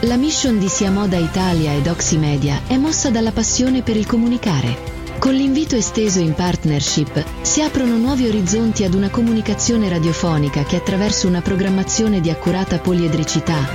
La mission di Sia Moda Italia ed Oxymedia è mossa dalla passione per il comunicare. Con l'invito esteso in partnership, si aprono nuovi orizzonti ad una comunicazione radiofonica che attraverso una programmazione di accurata poliedricità